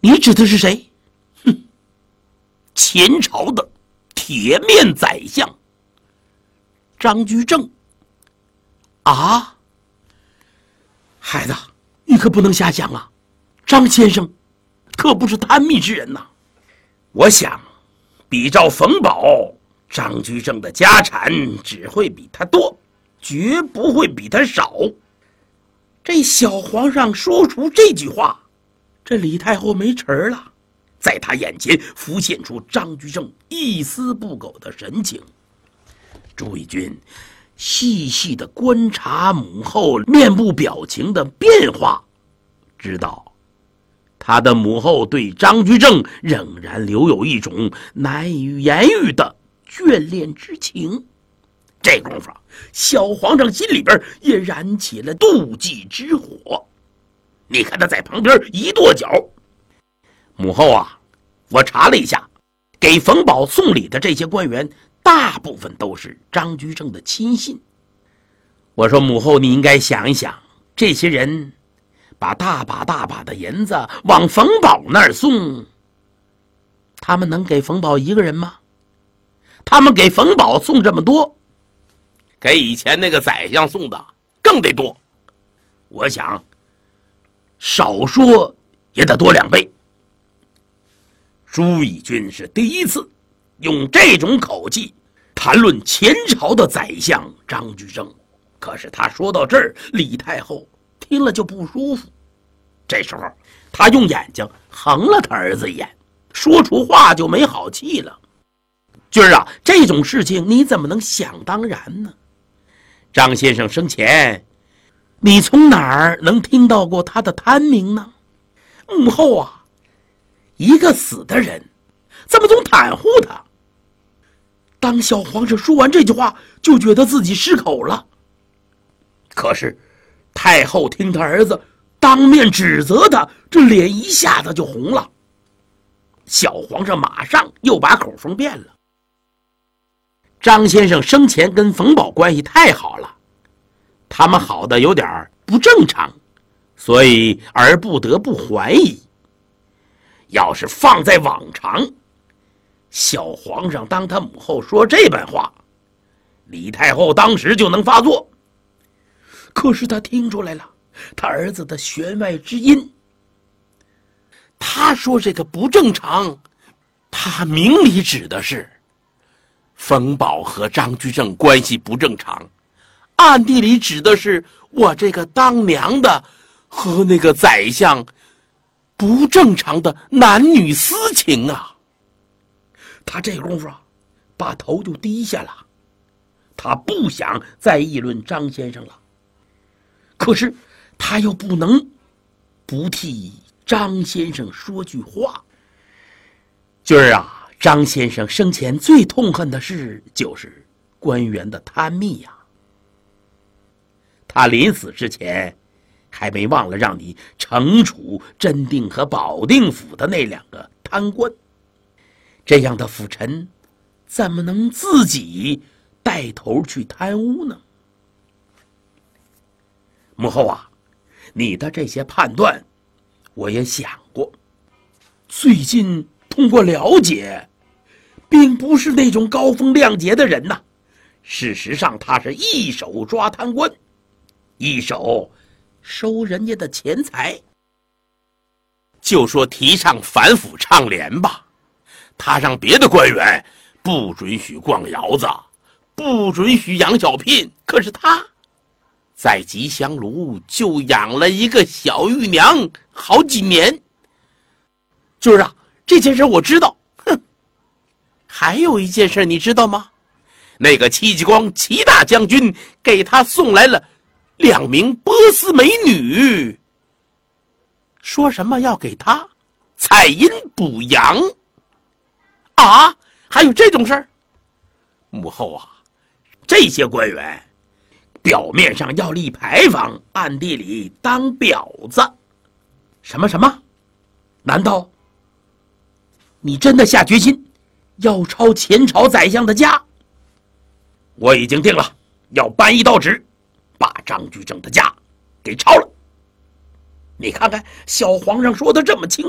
你指的是谁？哼，前朝的铁面宰相张居正。啊，孩子，你可不能瞎想啊！张先生可不是贪密之人呐。我想，比照冯保，张居正的家产只会比他多，绝不会比他少。这小皇上说出这句话，这李太后没词儿了，在他眼前浮现出张居正一丝不苟的神情。朱翊钧细细地观察母后面部表情的变化，知道他的母后对张居正仍然留有一种难以言喻的眷恋之情。这功夫，小皇上心里边也燃起了妒忌之火。你看他在旁边一跺脚。母后啊，我查了一下，给冯保送礼的这些官员大部分都是张居正的亲信。我说母后，你应该想一想，这些人把大把大把的银子往冯保那儿送，他们能给冯保一个人吗？他们给冯保送这么多，给以前那个宰相送的更得多。我想少说也得多2倍。朱翊钧是第一次用这种口气谈论前朝的宰相张居正，可是他说到这儿，李太后听了就不舒服。这时候他用眼睛横了他儿子一眼，说出话就没好气了。军儿啊，这种事情你怎么能想当然呢？张先生生前，你从哪儿能听到过他的贪名呢？母后啊，一个死的人，怎么总袒护他？当小皇上说完这句话，就觉得自己失口了。可是太后听他儿子当面指责他，这脸一下子就红了。小皇上马上又把口风变了。张先生生前跟冯保关系太好了，他们好的有点不正常，所以而不得不怀疑。要是放在往常，小皇上当他母后说这般话，李太后当时就能发作。可是他听出来了他儿子的弦外之音。他说这个不正常，他明里指的是冯保和张居正关系不正常，暗地里指的是我这个当娘的和那个宰相不正常的男女私情啊。他这功夫啊，把头就低下了，他不想再议论张先生了。可是他又不能不替张先生说句话。军儿啊，张先生生前最痛恨的事就是官员的贪密呀。他临死之前还没忘了让你惩处镇定和保定府的那2个贪官。这样的辅臣怎么能自己带头去贪污呢？母后啊，你的这些判断我也想过，最近通过了解，并不是那种高风亮节的人呐。事实上他是一手抓贪官，一手收人家的钱财。就说提倡反腐倡廉吧，他让别的官员不准许逛窑子，不准许养小聘，可是他在吉祥炉就养了一个小玉娘好几年。就是啊，这件事我知道。哼，还有一件事你知道吗？那个戚继光齐大将军给他送来了2名波斯美女，说什么要给他采阴补阳啊？还有这种事儿？母后啊，这些官员表面上要立牌坊，暗地里当婊子。什么？难道你真的下决心要抄前朝宰相的家？我已经定了，要搬一道旨，把张居正的家给抄了。你看看，小皇上说的这么清楚。